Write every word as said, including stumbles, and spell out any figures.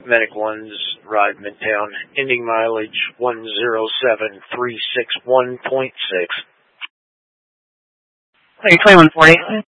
Medic one's ride Midtown, ending mileage one zero seven three six one point six. Are you twenty-one forty?